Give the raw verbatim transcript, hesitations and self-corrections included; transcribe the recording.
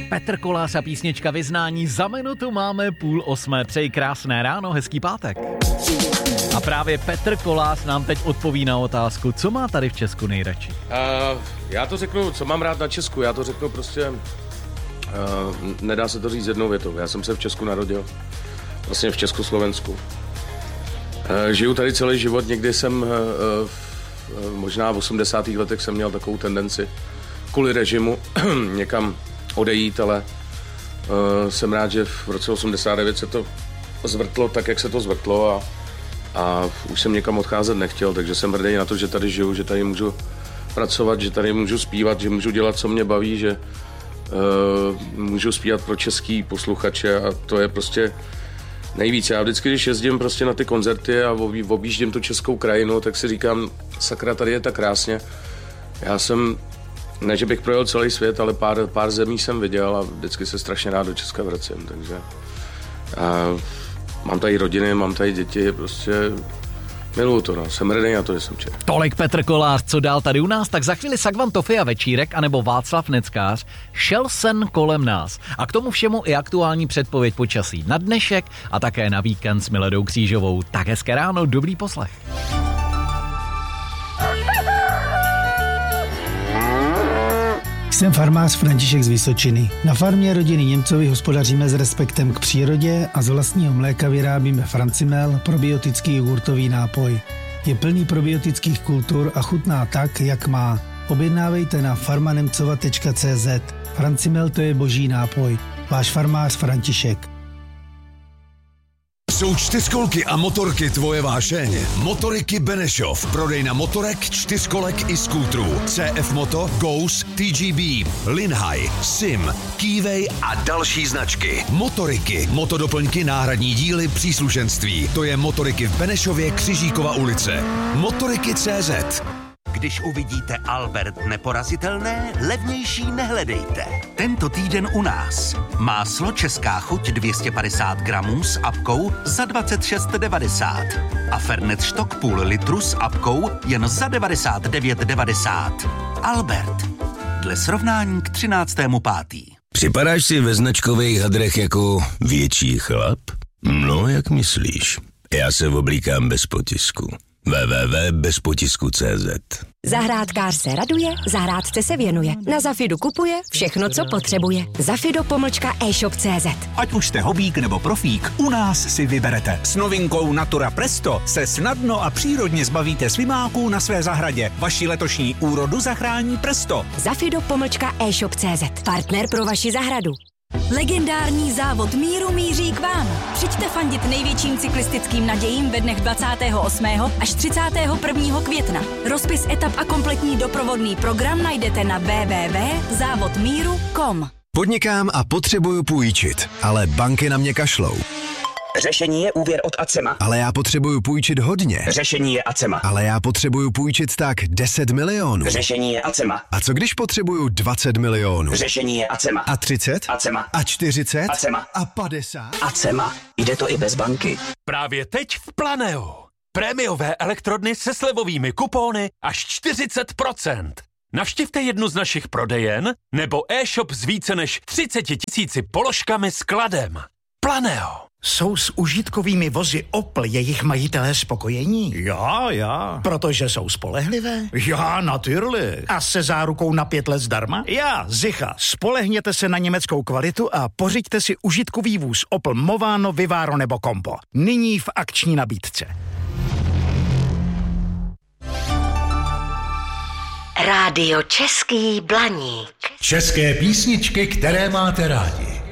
Petr Kolář a písnička Vyznání. Za minutu máme půl osmé. Přeji krásné ráno, hezký pátek. A právě Petr Kolář nám teď odpoví na otázku, co má tady v Česku nejradši. Uh, já to řeknu, co mám rád na Česku, já to řeknu prostě, uh, nedá se to říct jednou větou. Já jsem se v Česku narodil, vlastně v Československu. Uh, žiju tady celý život, někdy jsem, uh, uh, možná v osmdesátých letech jsem měl takovou tendenci kvůli režimu někam odejít, ale uh, jsem rád, že v roce osmdesát devět se to zvrtlo tak, jak se to zvrtlo a, a už jsem někam odcházet nechtěl, takže jsem hrdý na to, že tady žiju, že tady můžu pracovat, že tady můžu zpívat, že můžu dělat, co mě baví, že uh, můžu zpívat pro český posluchače a to je prostě nejvíc. Já vždycky, když jezdím prostě na ty koncerty a obí, objíždím tu českou krajinu, tak si říkám, sakra, tady je tak krásně. Já jsem, ne, že bych projel celý svět, ale pár, pár zemí jsem viděl a vždycky se strašně rád do Česka vracím, takže a mám tady rodiny, mám tady děti, prostě miluju to, no. Jsem hrdý na to, že jsem Čech. Tolik Petr Kolář, co dál tady u nás, tak za chvíli Sagvan Tofia Večírek anebo Václav Neckář šel sen kolem nás. A k tomu všemu i aktuální předpověď počasí na dnešek a také na víkend s Miledou Křížovou. Tak hezké ráno, dobrý poslech. Jsem farmář František z Vysočiny. Na farmě rodiny Němcovi hospodaříme s respektem k přírodě a z vlastního mléka vyrábíme Francimel, probiotický jogurtový nápoj. Je plný probiotických kultur a chutná tak, jak má. Objednávejte na farmanemcova tečka cé zet. Francimel, to je boží nápoj. Váš farmář František. Jsou čtyřkolky a motorky tvoje vášeň. Motoriky Benešov. Prodejna motorek, čtyřkolek i skútrů. C F Moto, Ghost, T G B, Linhai, Sim, Keyway a další značky. Motoriky, motodoplňky, náhradní díly, příslušenství. To je Motoriky v Benešově, Křižíkova ulice. Motoriky tečka cé zet. Když uvidíte Albert neporazitelné, levnější nehledejte. Tento týden u nás. Máslo Česká chuť dvě stě padesát gramů s apkou za dvacet šest devadesát. A Fernet Štok půl litru s apkou jen za devadesát devět devadesát. Albert. Dle srovnání k třináctému pátý. Připadáš si ve značkových hadrech jako větší chlap? No, jak myslíš? Já se oblíkám bez potisku. w w w tečka bez potisku tečka cé zet. Zahrádkář se raduje, zahrádce se věnuje. Na Zafidu kupuje všechno, co potřebuje. Zafido pomlčka e-shop tečka cé zet. Ať už jste hobík nebo profík, u nás si vyberete. S novinkou Natura Presto se snadno a přírodně zbavíte slimáků na své zahradě. Vaši letošní úrodu zachrání Presto. Zafido pomlčka e-shop tečka cé zet. Partner pro vaši zahradu. Legendární závod míru míří k vám. Přijďte fandit největším cyklistickým nadějím ve dnech dvacátého osmého až třicátého prvního května. Rozpis etap a kompletní doprovodný program najdete na w w w tečka závod míru tečka com. Podnikám a potřebuju půjčit, ale banky na mě kašlou. Řešení je úvěr od Acema. Ale já potřebuju půjčit hodně. Řešení je Acema. Ale já potřebuju půjčit tak deset milionů. Řešení je Acema. A co když potřebuju dvacet milionů? Řešení je Acema. A třicet? Acema. A čtyřicet? Acema. A padesát? Acema. Jde to i bez banky. Právě teď v Planeo. Prémiové elektrodny se slevovými kupóny až čtyřicet procent. Navštivte jednu z našich prodejen nebo e-shop s více než třiceti tisíci položkami s kladem. Planeo. Jsou s užitkovými vozy Opel jejich majitelé spokojení? Já, já. Protože jsou spolehlivé? Já, natürlich. A se zárukou na pět let zdarma? Já, Zicha. Spolehněte se na německou kvalitu a pořiďte si užitkový vůz Opel Movano, Vivaro nebo Compo. Nyní v akční nabídce. Rádio Český Blaník. České písničky, které máte rádi.